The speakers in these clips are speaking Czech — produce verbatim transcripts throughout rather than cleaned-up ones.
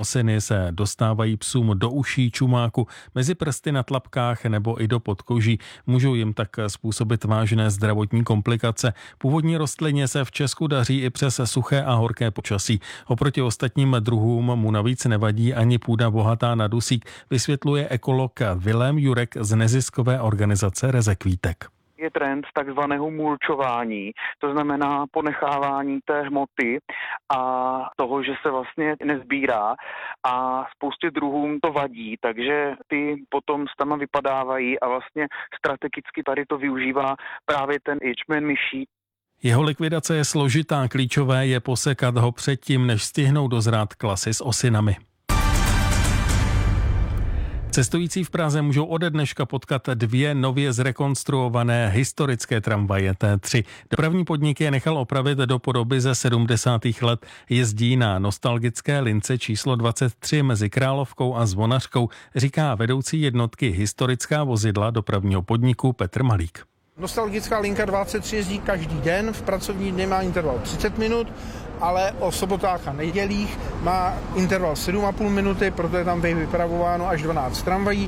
Osiny se dostávají psům do uší, čumáku, mezi prsty na tlapkách nebo i do podkoží. Můžou jim tak způsobit vážné zdravotní komplikace. Původní rostlině se v Česku daří i přes suché a horké počasí. Oproti ostatním druhům mu navíc nevadí ani půda bohatá na dusík, vysvětluje ekolog Vilém Jurek z neziskové organizace Rezekvítek. Je trend takzvaného mulčování, to znamená ponechávání té hmoty a toho, že se vlastně nezbírá a spoustě druhům to vadí, takže ty potom stama vypadávají a vlastně strategicky tady to využívá právě ten ječmen myší. Jeho likvidace je složitá, klíčové je posekat ho předtím, než stihnou dozrát klasy s osinami. Cestující v Praze můžou ode dneška potkat dvě nově zrekonstruované historické tramvaje T tři. Dopravní podnik je nechal opravit do podoby ze sedmdesátých let. Jezdí na nostalgické lince číslo dvacet tři mezi Královkou a Zvonařkou, říká vedoucí jednotky historická vozidla dopravního podniku Petr Malík. Nostalgická linka dvacet tři jezdí každý den, v pracovní dny má interval třicet minut, ale o sobotách a nedělích má interval sedm a půl minuty, proto je tam vypravováno až dvanáct tramvají.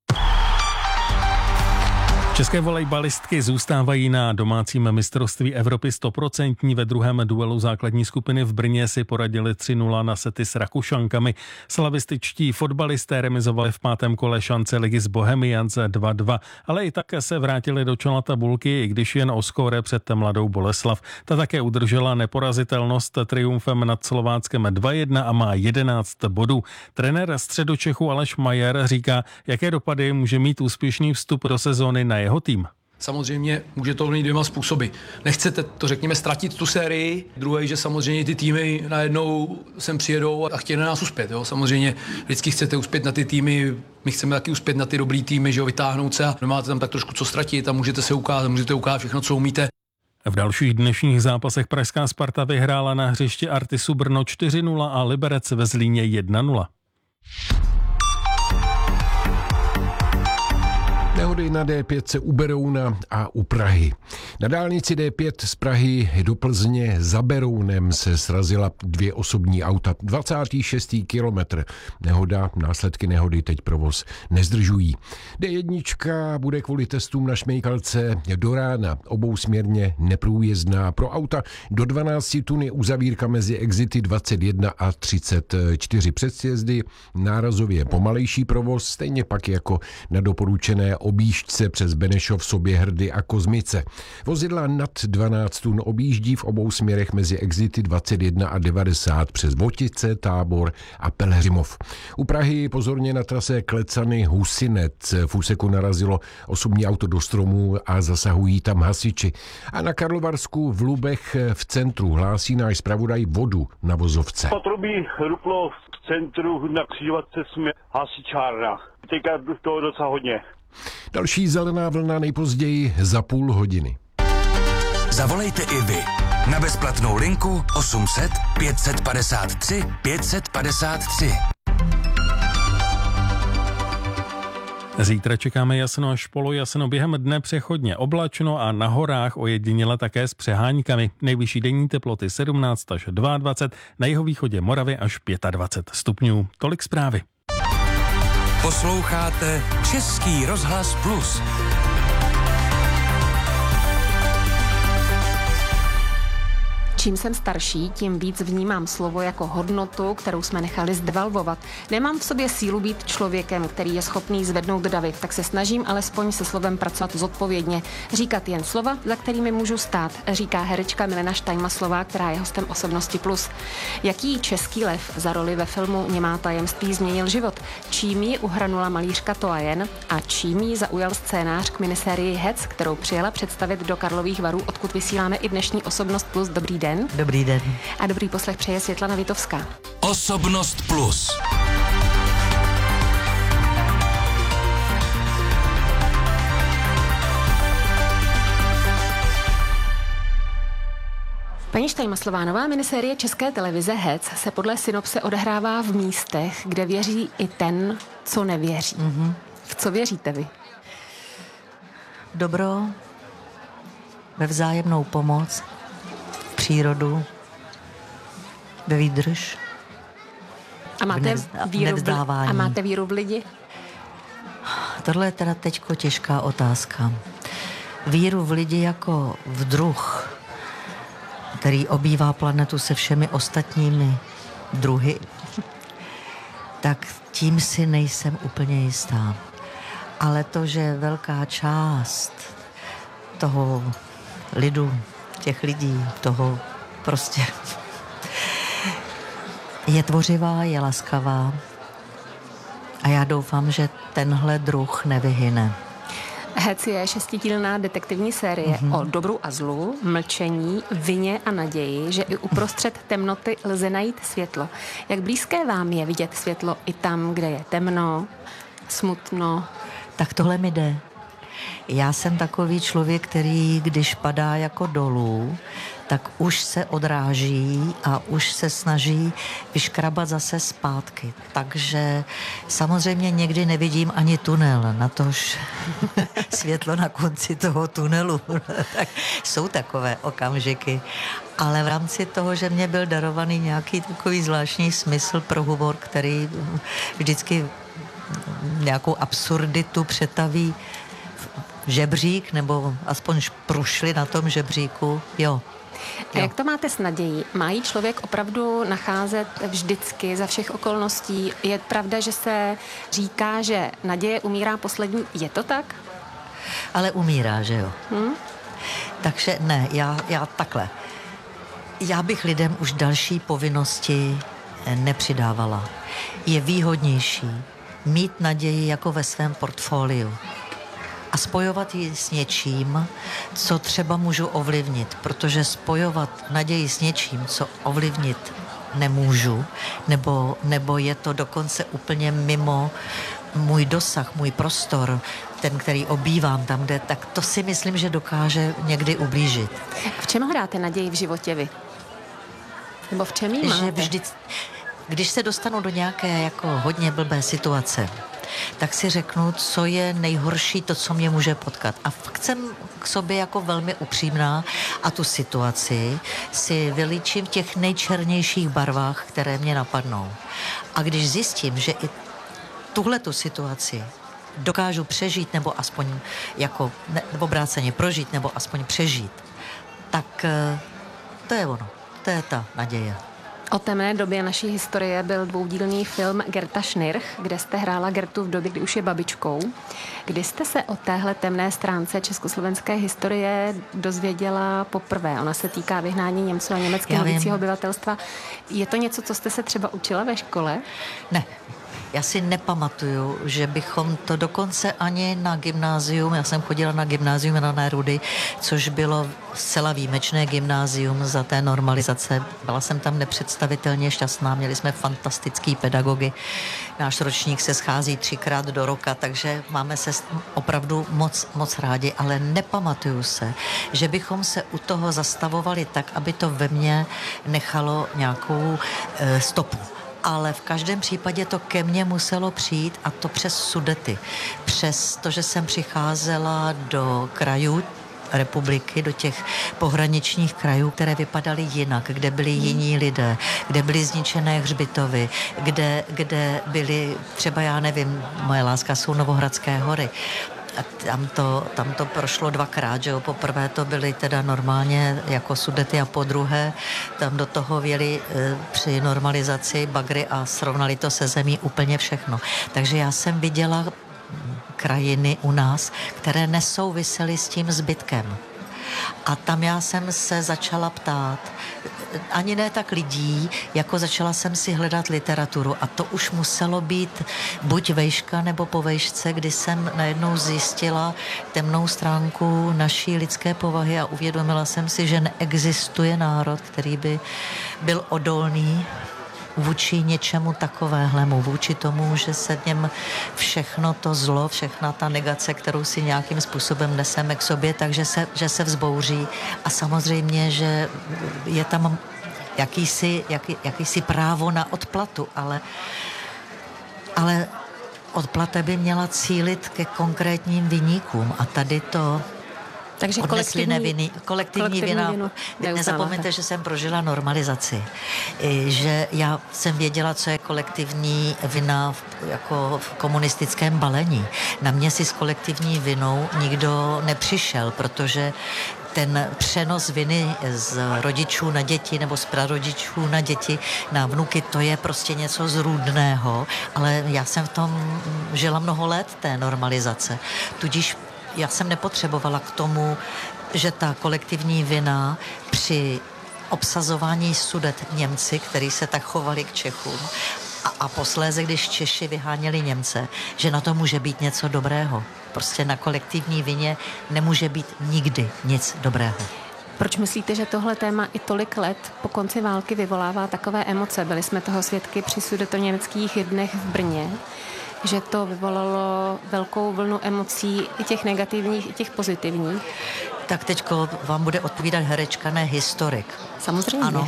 České volejbalistky zůstávají na domácím mistrovství Evropy stoprocentní. Ve druhém duelu základní skupiny v Brně si poradili tři nula na sety s Rakušankami. Slavističtí fotbalisté remizovali v pátém kole šance ligy s Bohemians dva dva, ale i také se vrátili do čela tabulky, i když jen o skóre před Mladou Boleslav. Ta také udržela neporazitelnost triumfem nad Slováckem dva jedna a má jedenáct bodů. Trenér Středočechu Aleš Majer říká, jaké dopady může mít úspěšný vstup do sezóny na jeho tým. Samozřejmě může to mít dvěma způsoby. Nechcete to, řekněme, ztratit tu sérii. Druhý, že samozřejmě ty týmy najednou sem přijedou a chtějí na nás uspět. Jo? Samozřejmě vždycky chcete uspět na ty týmy, my chceme taky uspět na ty dobrý týmy, že jo, vytáhnout se a nemáte tam tak trošku co ztratit a můžete se ukázat, můžete ukázat všechno, co umíte. V dalších dnešních zápasech pražská Sparta vyhrála na hřišti Artisu Brno čtyři nula a Liberec ve Zlíně jedna nula. Nehody na D pět u Berouna a u Prahy. Na dálnici D pět z Prahy do Plzně za Berounem se srazila dvě osobní auta. dvacátý šestý kilometr. Nehoda, následky nehody teď provoz nezdržují. D jedna bude kvůli testům na šmejkalce do rána obousměrně neprůjezdná. Pro auta do dvanáct tun je uzavírka mezi exity dvacet jedna a třicet čtyři před sjezdy. Nárazově pomalejší provoz, stejně pak jako na doporučené objížďce přes Benešov, Soběhrdy a Kozmice. Vozidla nad dvanáct tun objíždí v obou směrech mezi exity dvacet jedna a devadesát přes Votice, Tábor a Pelhřimov. U Prahy pozorně na trase Klecany Husinec. V úseku narazilo osobní auto do stromu a zasahují tam hasiči. A na Karlovarsku v Lubech v centru hlásí náš zpravodaj vodu na vozovce. Potrubí ruplo v centru na křižovatce jsme hasičárna. Teďka toho docela hodně. Další zelená vlna nejpozději za půl hodiny. Zavolejte i vy na bezplatnou linku osm set pět set padesát tři pět set padesát tři. Zítra čekáme jasno až polojasno, během dne přechodně oblačno a na horách ojediněle také s přeháňkami. Nejvyšší denní teploty sedmnáct až dvacet dva, na jihovýchodě Moravy až dvacet pět stupňů. Tolik zprávy. Posloucháte Český rozhlas Plus. Čím jsem starší, tím víc vnímám slovo jako hodnotu, kterou jsme nechali zdevalvovat. Nemám v sobě sílu být člověkem, který je schopný zvednout davy, tak se snažím alespoň se slovem pracovat zodpovědně. Říkat jen slova, za kterými můžu stát, říká herečka Milena Štajmaslová, která je hostem Osobnosti Plus. Jaký český lev za roli ve filmu Němá tajemství změnil život? Čím ji uhranula malířka Toa Jen a čím ji zaujal scénář k minisérii Hec, kterou přijela představit do Karlových Varů, odkud vysíláme i dnešní Osobnost Plus. Dobrý den. Dobrý den. A dobrý poslech přeje Světlana Vitovská. Osobnost Plus. Paní Štajmaslová, nová minisérie České televize Hec se podle synopse odehrává v místech, kde věří i ten, co nevěří. Mm-hmm. V co věříte vy? Dobro, ve vzájemnou pomoc, přírodu, ve výdrž. A máte, víru v, a máte víru v lidi? Tohle je teda teďko těžká otázka. Víru v lidi jako v druh, který obývá planetu se všemi ostatními druhy, tak tím si nejsem úplně jistá. Ale to, že velká část toho lidu, těch lidí, toho prostě je tvořivá, je laskavá a já doufám, že tenhle druh nevyhyne. Hec je šestidílná detektivní série mm-hmm. o dobru a zlu, mlčení, vině a naději, že i uprostřed temnoty lze najít světlo. Jak blízké vám je vidět světlo i tam, kde je temno, smutno? Tak tohle mi jde. Já jsem takový člověk, který když padá jako dolů, tak už se odráží a už se snaží vyškrabat zase zpátky. Takže samozřejmě někdy nevidím ani tunel, natož světlo na konci toho tunelu. Tak jsou takové okamžiky. Ale v rámci toho, že mě byl darovaný nějaký takový zvláštní smysl pro humor, který vždycky nějakou absurditu přetaví žebřík, nebo aspoň průšli na tom žebříku, jo. A jak to máte s nadějí? Má jí člověk opravdu nacházet vždycky za všech okolností? Je pravda, že se říká, že naděje umírá poslední. Je to tak? Ale umírá, že jo? Hmm? Takže ne, já, já takhle. Já bych lidem už další povinnosti nepřidávala. Je výhodnější mít naději jako ve svém portfoliu a spojovat ji s něčím, co třeba můžu ovlivnit, protože spojovat naději s něčím, co ovlivnit nemůžu, nebo, nebo je to dokonce úplně mimo můj dosah, můj prostor, ten, který obývám tam, kde, tak to si myslím, že dokáže někdy ublížit. V čem hráte naději v životě vy? Nebo v čem jí máte? Že vždy, když se dostanu do nějaké jako hodně blbé situace, tak si řeknu, co je nejhorší, to, co mě může potkat. A fakt jsem k sobě jako velmi upřímná a tu situaci si vylíčím v těch nejčernějších barvách, které mě napadnou. A když zjistím, že i tuhletu situaci dokážu přežít, nebo aspoň jako ne, obráceně prožít, nebo aspoň přežít, tak to je ono. To je ta naděje. O temné době naší historie byl dvoudílný film Gerta Schnirch, kde jste hrála Gertu v době, kdy už je babičkou. Kdy jste se o téhle temné stránce československé historie dozvěděla poprvé? Ona se týká vyhnání Němců a německého vícího obyvatelstva. Je to něco, co jste se třeba učila ve škole? Ne. Já si nepamatuju, že bychom to dokonce ani na gymnázium, já jsem chodila na gymnázium na Nerudy, což bylo zcela výjimečné gymnázium za té normalizace. Byla jsem tam nepředstavitelně šťastná, měli jsme fantastický pedagogy. Náš ročník se schází třikrát do roka, takže máme se opravdu moc, moc rádi, ale nepamatuju se, že bychom se u toho zastavovali tak, aby to ve mně nechalo nějakou e, stopu. Ale v každém případě to ke mně muselo přijít a to přes Sudety. Přes to, že jsem přicházela do krajů republiky, do těch pohraničních krajů, které vypadaly jinak, kde byli jiní lidé, kde byly zničené hřbitovy, kde, kde byly třeba, já nevím, moje láska jsou Novohradské hory. A tam to, tam to prošlo dvakrát, že jo, poprvé to byly teda normálně jako Sudety a po druhé tam do toho věli e, při normalizaci bagry a srovnali to se zemí úplně všechno. Takže já jsem viděla krajiny u nás, které nesouvisely s tím zbytkem. A tam já jsem se začala ptát, ani ne tak lidí, jako začala jsem si hledat literaturu a to už muselo být buď vejška nebo po vejšce, kdy jsem najednou zjistila temnou stránku naší lidské povahy a uvědomila jsem si, že neexistuje národ, který by byl odolný vůči něčemu takovéhlemu, vůči tomu, že se něm všechno to zlo, všechna ta negace, kterou si nějakým způsobem neseme k sobě, takže se, že se vzbouří a samozřejmě, že je tam jakýsi, jaký, jakýsi právo na odplatu, ale, ale odplata by měla cílit ke konkrétním viníkům a tady to Takže odnesli kolektivní, neviny, kolektivní, kolektivní vina. vinu Nezapomeňte, že jsem prožila normalizaci. Že já jsem věděla, co je kolektivní vina v, jako v komunistickém balení. Na mě si s kolektivní vinou nikdo nepřišel, protože ten přenos viny z rodičů na děti nebo z prarodičů na děti, na vnuky, to je prostě něco zrůdného, ale já jsem v tom žila mnoho let, té normalizace. Tudíž já jsem nepotřebovala k tomu, že ta kolektivní vina při obsazování Sudet Němci, kteří se tak chovali k Čechům, a, a posléze, když Češi vyháněli Němce, že na to může být něco dobrého. Prostě na kolektivní vině nemůže být nikdy nic dobrého. Proč myslíte, že tohle téma i tolik let po konci války vyvolává takové emoce? Byli jsme toho svědky při sudetoněmeckých dnech v Brně, že to vyvolalo velkou vlnu emocí, i těch negativních, i těch pozitivních. Tak teďko vám bude odpovídat herečka, ne historik. Samozřejmě. Ano.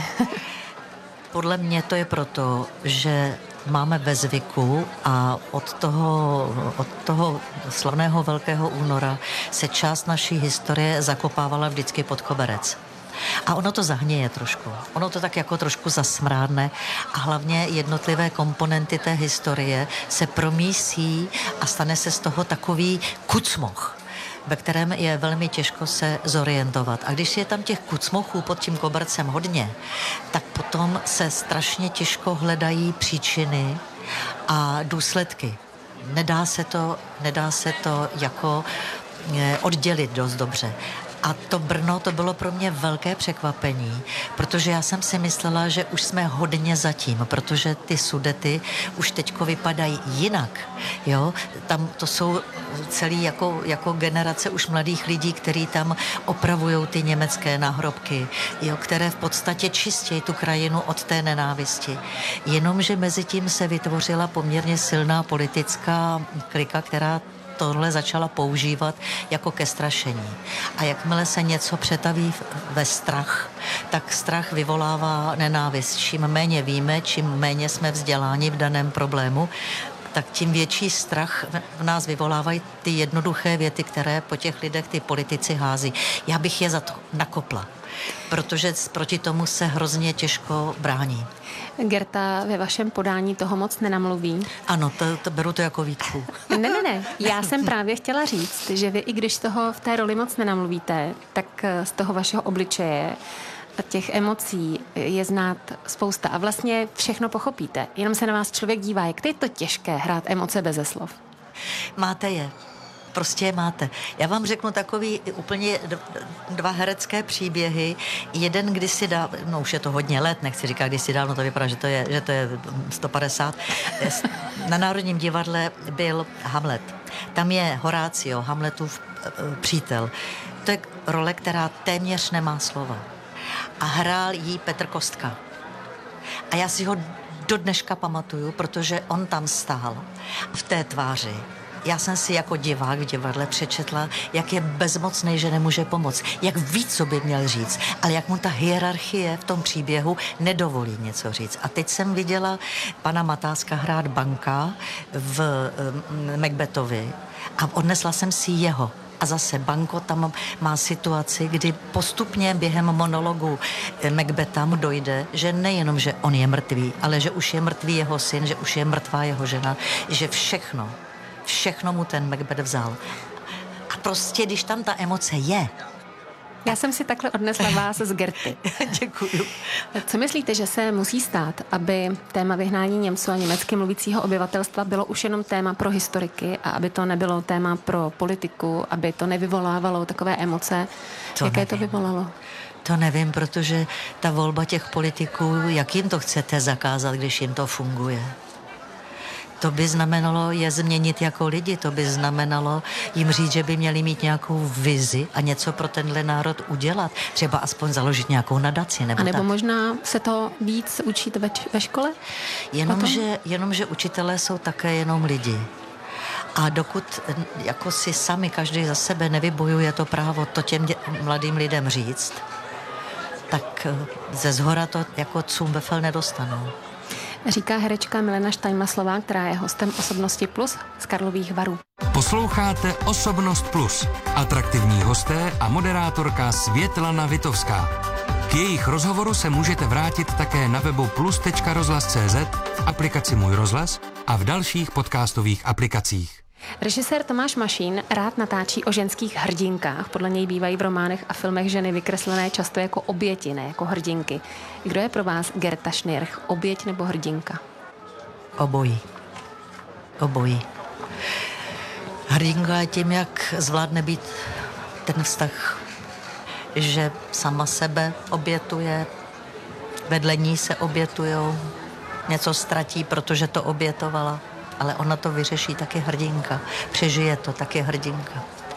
Podle mě to je proto, že máme ve zvyku a od toho, od toho slavného Velkého února se část naší historie zakopávala vždycky pod koberec. A ono to zahněje trošku. Ono to tak jako trošku zasmrádne a hlavně jednotlivé komponenty té historie se promísí a stane se z toho takový kucmoch, ve kterém je velmi těžko se zorientovat. A když je tam těch kucmochů pod tím kobercem hodně, tak potom se strašně těžko hledají příčiny a důsledky. Nedá se to, nedá se to jako oddělit dost dobře. A to Brno, to bylo pro mě velké překvapení, protože já jsem si myslela, že už jsme hodně zatím, protože ty Sudety už teďko vypadají jinak, jo. Tam to jsou celý jako, jako generace už mladých lidí, kteří tam opravujou ty německé náhrobky, jo, které v podstatě čistějí tu krajinu od té nenávisti. Jenomže mezi tím se vytvořila poměrně silná politická klika, která tohle začala používat jako ke strašení. A jakmile se něco přetaví ve strach, tak strach vyvolává nenávist. Čím méně víme, čím méně jsme vzděláni v daném problému, tak tím větší strach v nás vyvolávají ty jednoduché věty, které po těch lidech ty politici hází. Já bych je za to nakopla, protože proti tomu se hrozně těžko brání. Gerta ve vašem podání toho moc nenamluví. Ano, to, to beru to jako výtku. Ne, ne, ne. Já jsem právě chtěla říct, že vy, i když toho v té roli moc nenamluvíte, tak z toho vašeho obličeje a těch emocí je znát spousta a vlastně všechno pochopíte. Jenom se na vás člověk dívá, jak je to těžké hrát emoce beze slov. Máte je. Prostě je máte. Já vám řeknu takový úplně dva herecké příběhy. Jeden kdysi dál, no už je to hodně let, nechci říkat kdysi dávno, to vypadá, že to je, že to je sto padesát. Na Národním divadle byl Hamlet. Tam je Horácio, Hamletův přítel. To je role, která téměř nemá slova. A hrál jí Petr Kostka. A já si ho do dneška pamatuju, protože on tam stál v té tváři. Já jsem si jako divák v divadle přečetla, jak je bezmocný, že nemůže pomoct, jak ví, co by měl říct, ale jak mu ta hierarchie v tom příběhu nedovolí něco říct. A teď jsem viděla pana Matáska hrát banka v um, Macbethovi a odnesla jsem si jeho. A zase Banko tam má situaci, kdy postupně během monologu Macbetha mu dojde, že nejenom, že on je mrtvý, ale že už je mrtvý jeho syn, že už je mrtvá jeho žena, že všechno Všechno mu ten Macbeth vzal. A prostě, když tam ta emoce je. Já jsem si takhle odnesla vás z Gerty. Děkuju. Co myslíte, že se musí stát, aby téma vyhnání Němců a německy mluvícího obyvatelstva bylo už jenom téma pro historiky a aby to nebylo téma pro politiku, aby to nevyvolávalo takové emoce, to jaké nevím. To vyvolalo? To nevím, protože ta volba těch politiků, jak jim to chcete zakázat, když jim to funguje? To by znamenalo je změnit jako lidi, to by znamenalo jim říct, že by měli mít nějakou vizi a něco pro tenhle národ udělat. Třeba aspoň založit nějakou nadaci. Nebo a nebo tak. Možná se to víc učit ve, ve škole? Jenomže, jenomže učitelé jsou také jenom lidi. A dokud jako si sami každý za sebe nevybojuje to právo to těm dě- mladým lidem říct, tak ze zhora to jako Cumbefel nedostanou. Říká herečka Milena Štajmaslová, která je hostem Osobnosti Plus z Karlových Varů. Posloucháte Osobnost Plus. Atraktivní hosté a moderátorka Světlana Vitovská. K jejich rozhovoru se můžete vrátit také na webu plus tečka rozhlas tečka cé zet, aplikaci Můj rozhlas a v dalších podcastových aplikacích. Režisér Tomáš Mašín rád natáčí o ženských hrdinkách. Podle něj bývají v románech a filmech ženy vykreslené často jako oběti, ne jako hrdinky. Kdo je pro vás Gerta Schnirch, oběť nebo hrdinka? Obojí. Obojí. Hrdinka je tím, jak zvládne být ten vztah, že sama sebe obětuje, vedle ní se obětujou, něco ztratí, protože to obětovala, ale ona to vyřeší, taky hrdinka. Přežije to, taky hrdinka.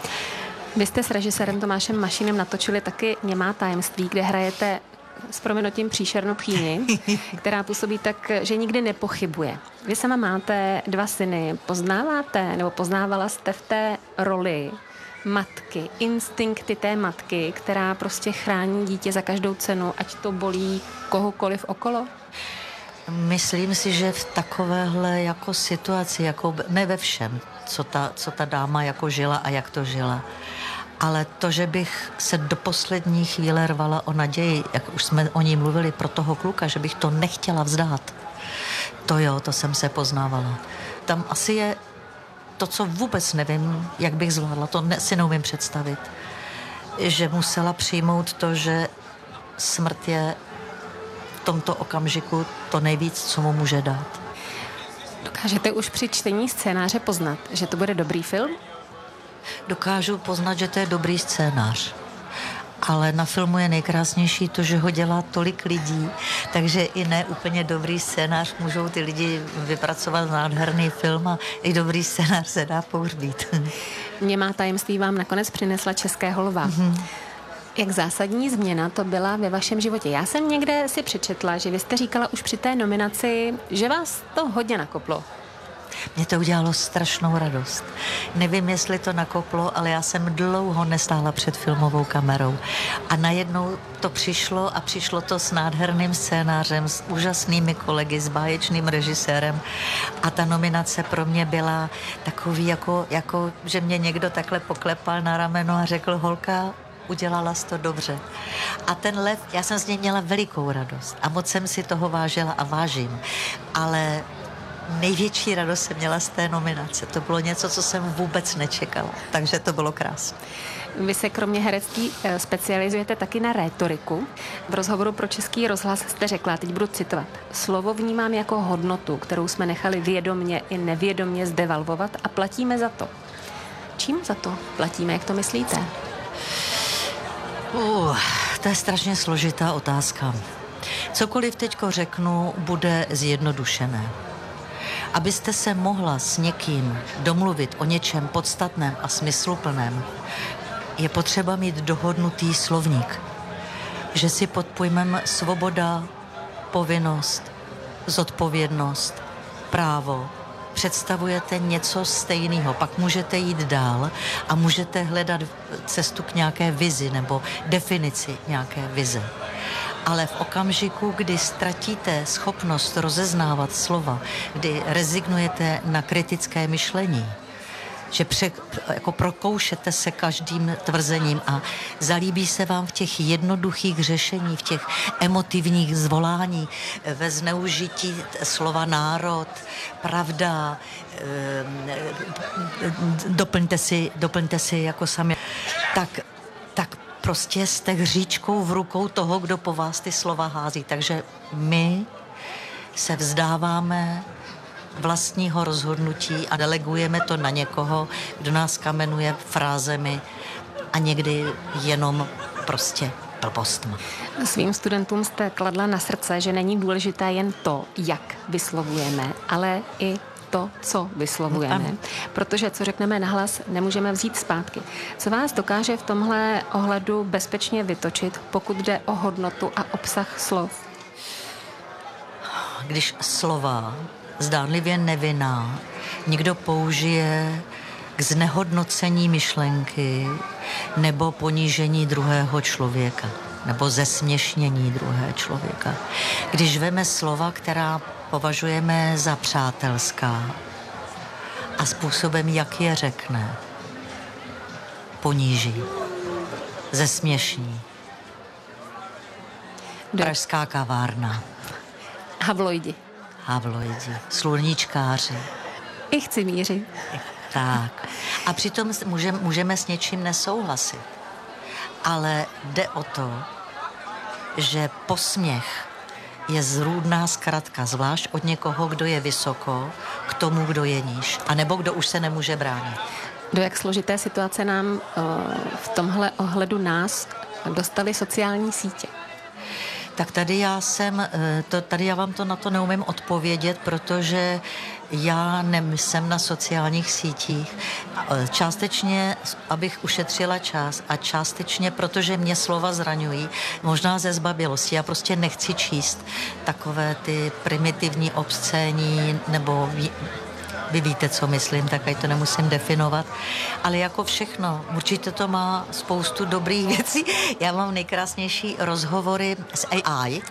Vy jste s režisérem Tomášem Mašínem natočili taky Němá tajemství, kde hrajete s prominutím příšernou tchýni, která působí tak, že nikdy nepochybuje. Vy sama máte dva syny. Poznáváte, nebo poznávala jste v té roli matky, instinkty té matky, která prostě chrání dítě za každou cenu, ať to bolí kohokoliv okolo? Myslím si, že v takovéhle jako situaci, jako ne ve všem, co ta, co ta dáma jako žila a jak to žila, ale to, že bych se do poslední chvíle rvala o naději, jak už jsme o ní mluvili pro toho kluka, že bych to nechtěla vzdát, to jo, to jsem se poznávala. Tam asi je to, co vůbec nevím, jak bych zvládla, to ne, si neumím představit, že musela přijmout to, že smrt je v tomto okamžiku to nejvíc, co mu může dát. Dokážete už při čtení scénáře poznat, že to bude dobrý film? Dokážu poznat, že to je dobrý scénář. Ale na filmu je nejkrásnější to, že ho dělá tolik lidí, takže i ne úplně dobrý scénář můžou ty lidi vypracovat nádherný film a i dobrý scénář se dá pohřbít. Němá tajemství vám nakonec přinesla Českého lva. Mm-hmm. Jak zásadní změna to byla ve vašem životě? Já jsem někde si přečetla, že vy jste říkala už při té nominaci, že vás to hodně nakoplo. Mě to udělalo strašnou radost. Nevím, jestli to nakoplo, ale já jsem dlouho nestála před filmovou kamerou. A najednou to přišlo a přišlo to s nádherným scénářem, s úžasnými kolegy, s báječným režisérem. A ta nominace pro mě byla takový, jako, jako že mě někdo takhle poklepal na rameno a řekl, holka, udělala jsi to dobře. A ten lev, já jsem z něj měla velikou radost a moc jsem si toho vážila a vážím. Ale největší radost jsem měla z té nominace. To bylo něco, co jsem vůbec nečekala. Takže to bylo krásné. Vy se kromě herectví specializujete taky na rétoriku. V rozhovoru pro Český rozhlas jste řekla, teď budu citovat, slovo vnímám jako hodnotu, kterou jsme nechali vědomně i nevědomně zdevalvovat a platíme za to. Čím za to platíme, jak to myslíte? Uh, to je strašně složitá otázka. Cokoliv teďko řeknu, bude zjednodušené. Abyste se mohla s někým domluvit o něčem podstatném a smysluplném, je potřeba mít dohodnutý slovník. Že si pod pojmem svoboda, povinnost, zodpovědnost, právo představujete něco stejného. Pak můžete jít dál a můžete hledat cestu k nějaké vizi nebo definici nějaké vize. Ale v okamžiku, kdy ztratíte schopnost rozeznávat slova, kdy rezignujete na kritické myšlení, že pře, jako prokoušete se každým tvrzením a zalíbí se vám v těch jednoduchých řešení, v těch emotivních zvolání, ve zneužití slova národ, pravda, doplňte si, doplňte si jako sami, tak, tak prostě jste hříčkou v rukou toho, kdo po vás ty slova hází. Takže my se vzdáváme vlastního rozhodnutí a delegujeme to na někoho, kdo nás kamenuje frázemi a někdy jenom prostě blbostma. Svým studentům jste kladla na srdce, že není důležité jen to, jak vyslovujeme, ale i to, co vyslovujeme. No, protože co řekneme nahlas, nemůžeme vzít zpátky. Co vás dokáže v tomhle ohledu bezpečně vytočit, pokud jde o hodnotu a obsah slov? Když slova zdánlivě nevinná někdo použije k znehodnocení myšlenky nebo ponížení druhého člověka nebo zesměšnění druhého člověka. Když veme slova, která považujeme za přátelská a způsobem, jak je řekne, poníží, zesměšní. Pražská kavárna. Havloidi. Havloidi. Sluníčkáři. I chcimíři. Tak. A přitom můžeme, můžeme s něčím nesouhlasit. Ale jde o to, že posměch je zrůdná zkratka, zvlášť od někoho, kdo je vysoko, k tomu, kdo je níž. A nebo kdo už se nemůže bránit. Do jak složité situace nám v tomhle ohledu nás dostaly sociální sítě? Tak tady já jsem, to, tady já vám to na to neumím odpovědět, protože já nejsem na sociálních sítích. Částečně, abych ušetřila čas a částečně, protože mě slova zraňují, možná ze zbabělosti. Já prostě nechci číst takové ty primitivní, obscénní nebo... Vy víte, co myslím, tak to nemusím definovat. Ale jako všechno, určitě to má spoustu dobrých věcí. Já mám nejkrásnější rozhovory s A I,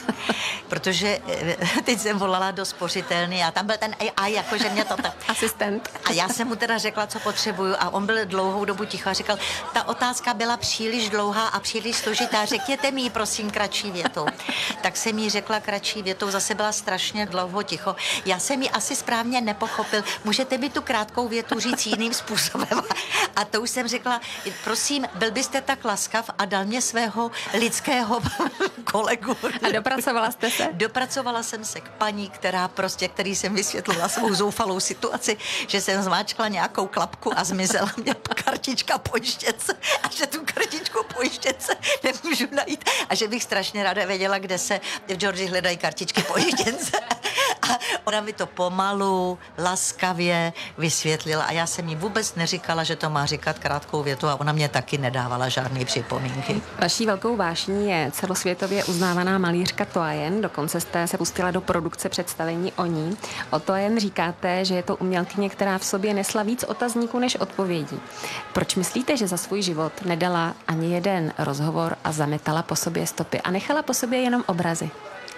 protože teď jsem volala do spořitelny a tam byl ten A I, jakože mě to... Ta... Asistent. A já jsem mu teda řekla, co potřebuju a on byl dlouhou dobu ticho a říkal, ta otázka byla příliš dlouhá a příliš složitá, řekněte mi ji, prosím, kratší větou. Tak jsem jí řekla kratší větou, zase byla strašně dlouho ticho. Já jsem ji asi správně nepochopil, můžete mi tu krátkou větu říct jiným způsobem. A to už jsem řekla, prosím, byl byste tak laskav a dal mě svého lidského kolegu. A dopracovala jste se? Dopracovala jsem se k paní, která prostě, který jsem vysvětlila svou zoufalou situaci, že jsem zmáčkla nějakou klapku a zmizela mě kartička pojištěnce a že tu kartičku pojištěnce nemůžu najít a že bych strašně ráda věděla, kde se v Georgii hledají kartičky pojištěnce. A ona mi to pomalu, laskavě vysvětlila a já jsem jí vůbec neříkala, že to má říkat krátkou větu a ona mě taky nedávala žádné připomínky. Vaší velkou vášní je celosvětově uznávaná malířka Toyen, dokonce jste se pustila do produkce představení o ní. O Toyen říkáte, že je to umělkyně, která v sobě nesla víc otazníků než odpovědí. Proč myslíte, že za svůj život nedala ani jeden rozhovor a zanetala po sobě stopy a nechala po sobě jenom obrazy?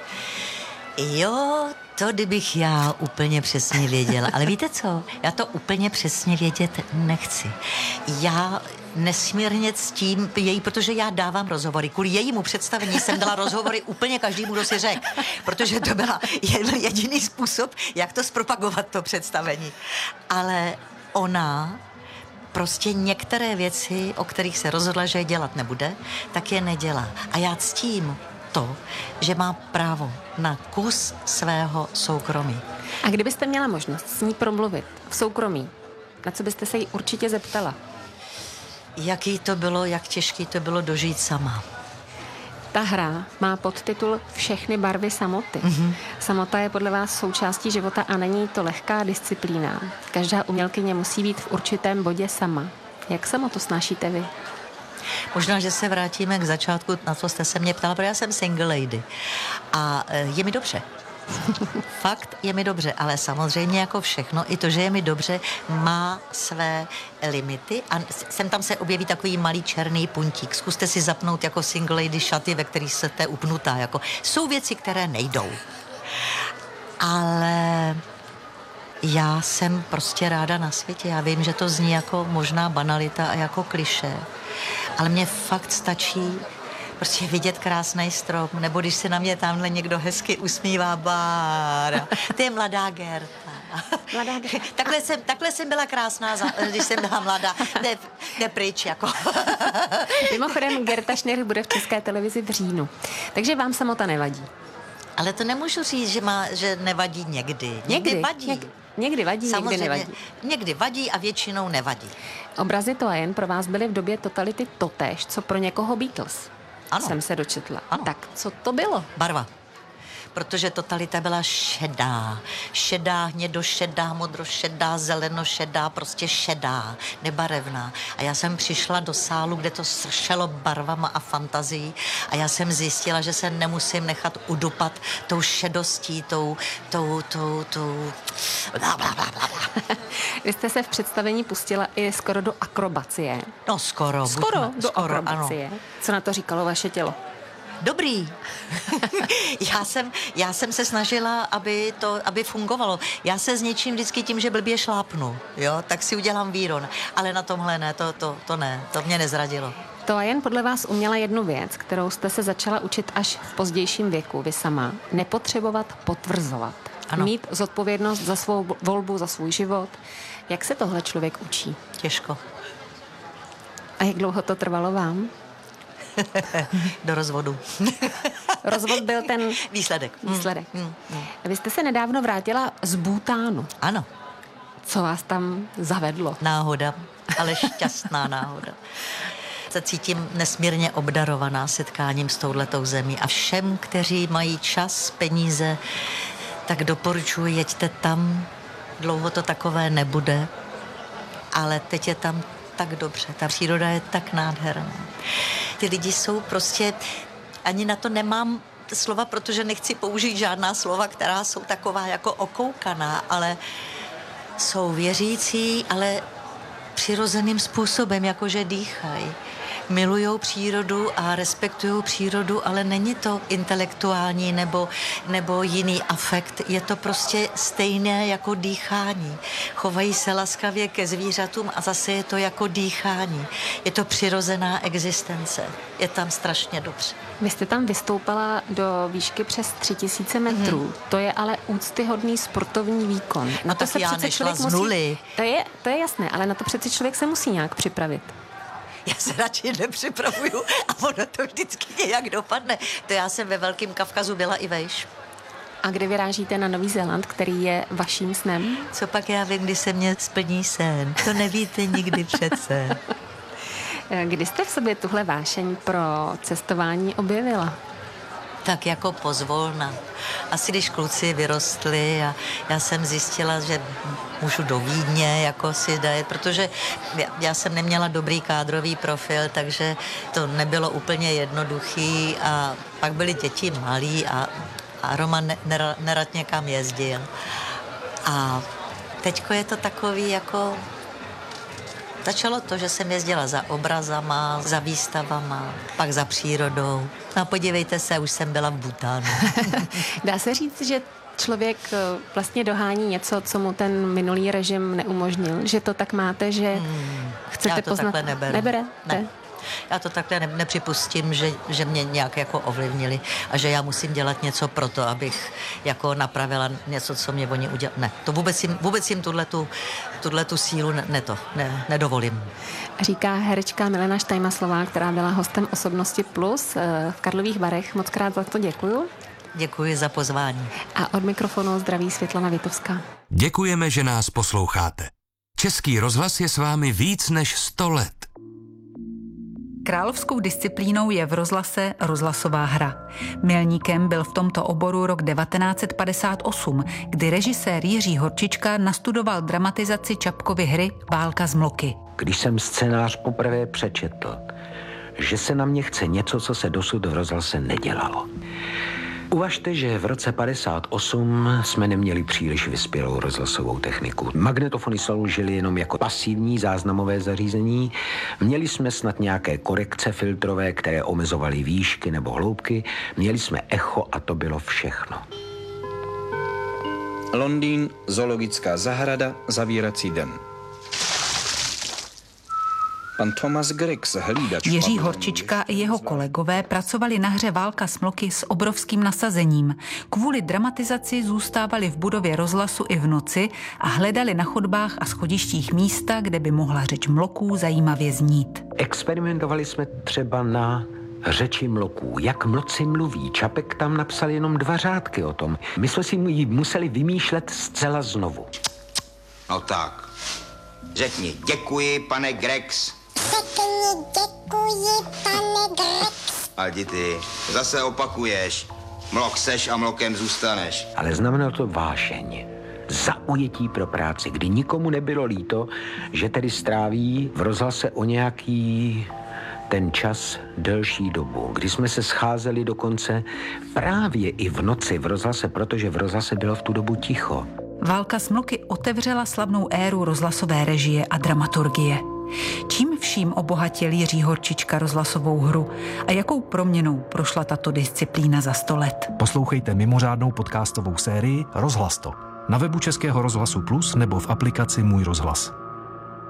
Jo, to kdybych já úplně přesně věděla. Ale víte co? Já to úplně přesně vědět nechci. Já nesmírně ctím její, protože já dávám rozhovory. Kvůli jejímu představení jsem dala rozhovory úplně každému, kdo si řekl. Protože to byla jediný způsob, jak to zpropagovat, to představení. Ale ona prostě některé věci, o kterých se rozhodla, že je dělat nebude, tak je nedělá. A já ctím to, že má právo na kus svého soukromí. A kdybyste měla možnost s ní promluvit v soukromí, na co byste se jí určitě zeptala? Jaký to bylo, jak těžký to bylo dožít sama. Ta hra má podtitul Všechny barvy samoty. Mm-hmm. Samota je podle vás součástí života a není to lehká disciplína. Každá umělkyně musí být v určitém bodě sama. Jak samotu snášíte vy? Možná, že se vrátíme k začátku, na co jste se mě ptala, protože já jsem single lady. A je mi dobře. Fakt je mi dobře, ale samozřejmě jako všechno, i to, že je mi dobře, má své limity a sem tam se objeví takový malý černý puntík. Zkuste si zapnout jako single lady šaty, ve kterých jste upnutá. Jako. Jsou věci, které nejdou. Ale já jsem prostě ráda na světě. Já vím, že to zní jako možná banalita a jako klišé, ale mně fakt stačí prostě vidět krásný strom, nebo když se na mě tamhle někdo hezky usmívá, Bára, to je mladá Gerta. Mladá Gerta. takhle, jsem, takhle jsem byla krásná, když jsem byla mladá. Ne, ne pryč, jako. Mimochodem, Gerta Schnirch bude v České televizi v říjnu, takže vám samota nevadí. Ale to nemůžu říct, že, má, že nevadí někdy. Někdy, někdy vadí. Něk, někdy vadí, samozřejmě, někdy nevadí. Někdy vadí a většinou nevadí. Obrazy Toyen pro vás byly v době totality totéž, co pro někoho Beatles. Ano. Jsem se dočetla. Ano. Tak co to bylo? Barva. Protože totalita byla šedá. Šedá, hnědošedá, modrošedá, zelenošedá, prostě šedá, nebarevná. A já jsem přišla do sálu, kde to sršelo barvama a fantazií a já jsem zjistila, že se nemusím nechat udupat tou šedostí, tou, tou, tou, tou... Bla, bla, bla, bla. Vy jste se v představení pustila i skoro do akrobacie. No skoro. Skoro buďme, do skoro, akrobacie. Ano. Co na to říkalo vaše tělo? Dobrý. já, jsem, já jsem se snažila, aby to aby fungovalo. Já se s něčím vždycky tím, že blbě šlápnu, jo, tak si udělám výron. Ale na tomhle ne, to, to, to ne, to mě nezradilo. To a jen podle vás uměla jednu věc, kterou jste se začala učit až v pozdějším věku, vy sama. Nepotřebovat potvrzovat. Ano. Mít zodpovědnost za svou volbu, za svůj život. Jak se tohle člověk učí? Těžko. A jak dlouho to trvalo vám? Do rozvodu. Rozvod byl ten výsledek. výsledek. Mm, mm, mm. Vy jste se nedávno vrátila z Bhútánu. Ano. Co vás tam zavedlo? Náhoda, ale šťastná náhoda. Se cítím nesmírně obdarovaná setkáním s touhletou zemí a všem, kteří mají čas, peníze, tak doporučuji, jeďte tam. Dlouho to takové nebude, ale teď je tam tak dobře. Ta příroda je tak nádherná. Ty lidi jsou prostě, ani na to nemám slova, protože nechci použít žádná slova, která jsou taková jako okoukaná, ale jsou věřící, ale přirozeným způsobem, jakože dýchají. Milujou přírodu a respektují přírodu, ale není to intelektuální nebo, nebo jiný afekt. Je to prostě stejné jako dýchání. Chovají se laskavě ke zvířatům a zase je to jako dýchání. Je to přirozená existence. Je tam strašně dobře. Vy jste tam vystoupala do výšky přes tři tisíce metrů. Mm. To je ale úctyhodný sportovní výkon. Na no to tak se já přece člověk z nuly. musí. To je, to je jasné, ale na to přece člověk se musí nějak připravit. Já se radši nepřipravuju a ono to vždycky nějak dopadne. To já jsem ve Velkém Kavkazu byla i vejš. A kdy vyrážíte na Nový Zéland, který je vaším snem? Co pak já vím, kdy se mě splní sen? To nevíte nikdy přece. Kdy jste v sobě tuhle vášeň pro cestování objevila? Tak jako pozvolna. Asi když kluci vyrostli a já jsem zjistila, že můžu do Vídně jako si dát, protože já, já jsem neměla dobrý kádrový profil, takže to nebylo úplně jednoduchý a pak byly děti malí a, a Roman ne, nerad, nerad někam jezdil. A teďko je to takový jako... Začalo to, že jsem jezdila za obrazama, za výstavama, pak za přírodou. No podívejte se, už jsem byla v Bhútánu. Dá se říct, že člověk vlastně dohání něco, co mu ten minulý režim neumožnil? Že to tak máte, že hmm, chcete já to poznat? Takhle neberu. Neberete? Ne. Já to takhle ne, nepřipustím, že, že mě nějak jako ovlivnili a že já musím dělat něco pro to, abych jako napravila něco, co mě oni udělali. Ne, to vůbec jim, vůbec jim tuhletu, tuhletu sílu ne, ne to, ne, nedovolím. Říká herečka Milena Štajmaslová, která byla hostem Osobnosti Plus v Karlových Varech. Moc krát za to děkuju. Děkuji za pozvání. A od mikrofonu zdraví Světlana Vitovská. Děkujeme, že nás posloucháte. Český rozhlas je s vámi víc než sto let. Královskou disciplínou je v rozhlase rozhlasová hra. Milníkem byl v tomto oboru rok devatenáct set padesát osm, kdy režisér Jiří Horčička nastudoval dramatizaci Čapkovy hry Válka z mloky. Když jsem scénář poprvé přečetl, že se na mě chce něco, co se dosud v rozhlase nedělalo. Uvažte, že v roce padesát osm jsme neměli příliš vyspělou rozhlasovou techniku. Magnetofony sloužily jenom jako pasivní záznamové zařízení. Měli jsme snad nějaké korekce filtrové, které omezovaly výšky nebo hloubky. Měli jsme echo a to bylo všechno. Londýn, zoologická zahrada, zavírací den. Pan Thomas Griggs, hlídač... Jiří Horčička i jeho kolegové pracovali na hře Válka s mloky s obrovským nasazením. Kvůli dramatizaci zůstávali v budově rozhlasu i v noci a hledali na chodbách a schodištích místa, kde by mohla řeč mloků zajímavě znít. Experimentovali jsme třeba na řeči mloků. Jak mloci mluví. Čapek tam napsal jenom dva řádky o tom. My jsme si ji museli vymýšlet zcela znovu. No tak. Řekni, děkuji, pane Griggs. Řekni, děkuji, pane Griggs. Aldi ty, zase opakuješ. Mlok seš a mlokem zůstaneš. Ale znamenalo to vášeň. Zaujetí pro práci, kdy nikomu nebylo líto, že tedy stráví v rozhlase o nějaký ten čas delší dobu, kdy jsme se scházeli dokonce právě i v noci v rozhlase, protože v rozhlase bylo v tu dobu ticho. Válka s mloky otevřela slavnou éru rozhlasové režie a dramaturgie. Čím vším obohatil Jiří Horčička rozhlasovou hru a jakou proměnou prošla tato disciplína za sto let? Poslouchejte mimořádnou podcastovou sérii Rozhlas to na webu Českého rozhlasu Plus nebo v aplikaci Můj rozhlas.